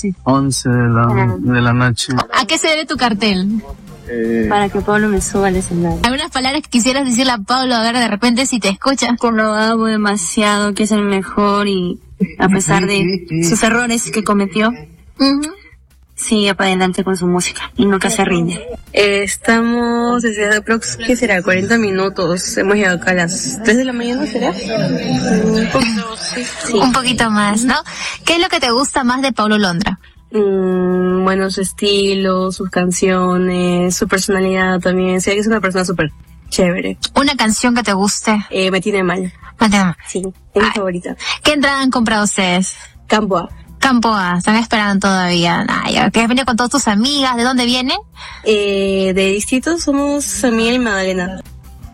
11 de la noche. ¿A qué se debe tu cartel? Para que Pablo me suba al escenario. ¿Algunas palabras que quisieras decirle a Pablo ahora de repente si te escucha? Que lo amo demasiado, que es el mejor y a pesar de sus errores que cometió, sigue para adelante con su música y nunca se rinde. Estamos desde aproximadamente, ¿qué será? 40 minutos. Hemos llegado acá a las 3 de la mañana, ¿será? Un poquito, sí. Un poquito más, ¿no? ¿Qué es lo que te gusta más de Paulo Londra? Bueno, su estilo, sus canciones, su personalidad también. Sí, es una persona súper chévere. ¿Una canción que te guste? Me tiene mal. Sí, es mi favorita. ¿Qué entrada han comprado ustedes? Campo A. Campo A, están esperando todavía. ¿Que has venido con todas tus amigas? ¿De dónde vienen? De distrito somos San Miguel y Magdalena.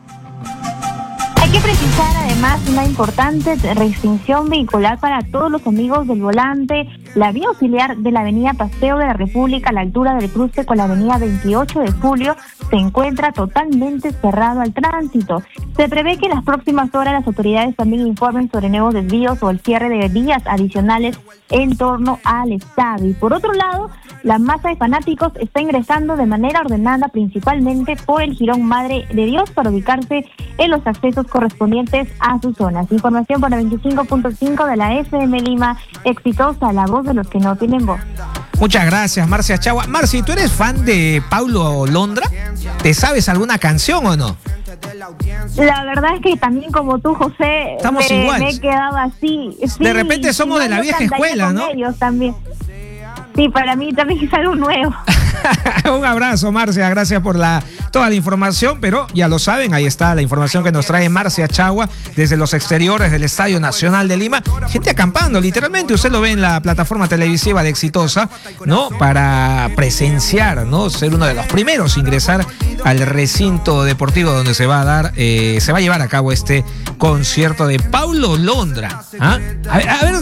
Hay que precisar además una importante restricción vehicular para todos los amigos del volante. La vía auxiliar de la avenida Paseo de la República a la altura del cruce con la avenida 28 de Julio se encuentra totalmente cerrado al tránsito. Se prevé que en las próximas horas las autoridades también informen sobre nuevos desvíos o el cierre de vías adicionales en torno al estadio. Y por otro lado, la masa de fanáticos está ingresando de manera ordenada principalmente por el Jirón Madre de Dios para ubicarse en los accesos correspondientes a sus zonas. Información para 25.5 de la FM Lima, exitosa, la voz de los que no tienen voz. Muchas gracias, Marcia Chagua. Marci, ¿tú eres fan de Paulo Londra? ¿Te sabes alguna canción o no? La verdad es que también como tú, José, me he quedado así. Sí, de repente somos de la vieja escuela, ¿no? Ellos también. Sí, para mí también es algo nuevo. Un abrazo, Marcia, gracias por toda la información, pero ya lo saben, ahí está la información que nos trae Marcia Chagua desde los exteriores del Estadio Nacional de Lima. Gente acampando, literalmente, usted lo ve en la plataforma televisiva de Exitosa, ¿no? Para presenciar, ¿no? Ser uno de los primeros a ingresar al recinto deportivo donde se va a llevar a cabo este concierto de Paulo Londra. ¿Ah? A ver,